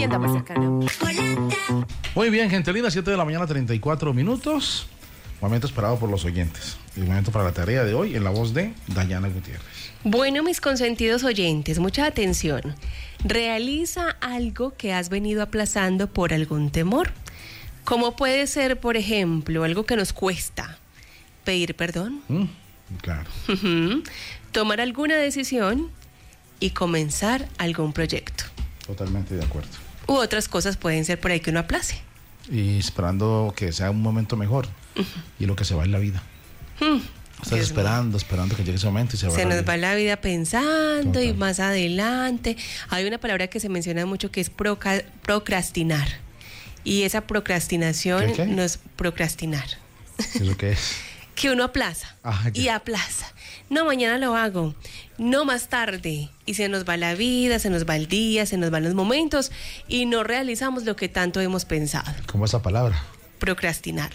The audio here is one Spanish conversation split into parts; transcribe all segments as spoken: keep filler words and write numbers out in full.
tienda más cercana. Muy bien, gente linda, siete de la mañana, treinta y cuatro minutos. Momento esperado por los oyentes. El momento para la tarea de hoy en la voz de Dayana Gutiérrez. Bueno, mis consentidos oyentes, mucha atención. Realiza algo que has venido aplazando por algún temor. ¿Cómo puede ser, por ejemplo, algo que nos cuesta? Pedir perdón. Mm, claro. Uh-huh. Tomar alguna decisión y comenzar algún proyecto. Totalmente de acuerdo. U otras cosas pueden ser por ahí que uno aplace. Y esperando que sea un momento mejor. Uh-huh. Y lo que se va en la vida. Uh-huh. Estás Dios esperando, mío. esperando que llegue ese momento y se va. Se la nos vida. va la vida pensando. Total. Y más adelante. Hay una palabra que se menciona mucho que es proca- procrastinar. Y esa procrastinación ¿Qué, qué? no es procrastinar. ¿Eso qué es? Que uno aplaza ah, y aplaza. No, mañana lo hago. No, más tarde. Y se nos va la vida, se nos va el día, se nos van los momentos y no realizamos lo que tanto hemos pensado. ¿Cómo es esa palabra? Procrastinar.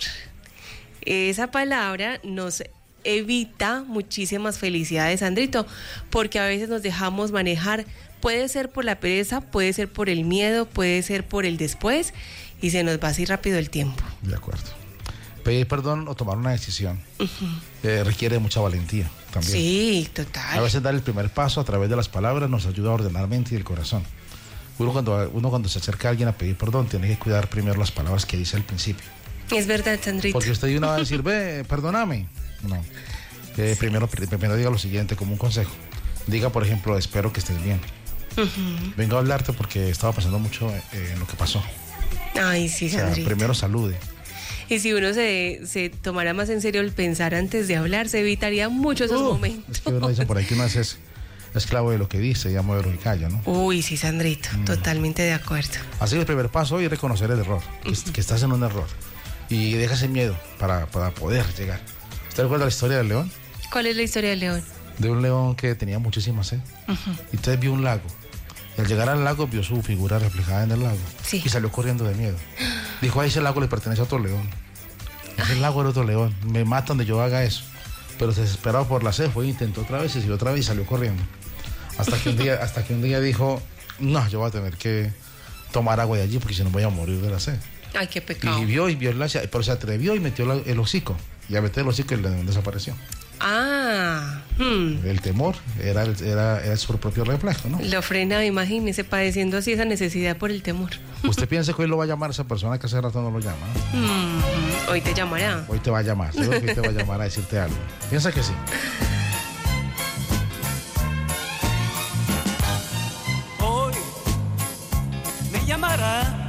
Esa palabra nos evita muchísimas felicidades, Sandrito, porque a veces nos dejamos manejar. Puede ser por la pereza, puede ser por el miedo, puede ser por el después y se nos va así rápido el tiempo. De acuerdo. Pedir perdón o tomar una decisión uh-huh. eh, requiere mucha valentía también. Sí, total. A veces dar el primer paso a través de las palabras nos ayuda a ordenar mente y el corazón. Uno cuando, uno cuando se acerca a alguien a pedir perdón tiene que cuidar primero las palabras que dice al principio. Es verdad, Sandrito. Porque usted de una va a decir, ve, perdóname. No. Eh, primero, primero diga lo siguiente como un consejo. Diga, por ejemplo, espero que estés bien. Uh-huh. Vengo a hablarte porque estaba pasando mucho eh, en lo que pasó. Ay, sí, Sandrito. O sea, primero salude. Y si uno se, se tomara más en serio el pensar antes de hablar, se evitaría mucho esos uh, momentos. Es que uno dice por ahí que uno es esclavo de lo que dice y amo de lo que calla, ¿no? Uy, sí, Sandrito, mm. totalmente de acuerdo. Así que el primer paso hoy es reconocer el error, que, uh-huh. que estás en un error. Y deja ese miedo para, para poder llegar. ¿Usted recuerda la historia del león? ¿Cuál es la historia del león? De un león que tenía muchísima sed. Uh-huh. Y entonces vio un lago. Y al llegar al lago vio su figura reflejada en el lago. Sí. Y salió corriendo de miedo. Dijo, a ese lago le pertenece a otro león. Ese lago era otro león. Me matan de yo haga eso. Pero desesperado por la sed fue, intentó otra vez y otra vez y salió corriendo. Hasta que un día, hasta que un día dijo, no, yo voy a tener que tomar agua de allí porque si no voy a morir de la sed. Ay, qué pecado. Y vio y vio la, pero se atrevió y metió la, el hocico. Y a meter el hocico y el león desapareció. Ah, hmm. El temor era, era, era su propio reflejo, ¿no? Lo frena, imagínese, padeciendo así esa necesidad por el temor. ¿Usted piensa que hoy lo va a llamar a esa persona que hace rato no lo llama? ¿No? Mm, hoy te llamará. Hoy te va a llamar, seguro que hoy te va a llamar a decirte algo. Piensa que sí. Hoy me llamará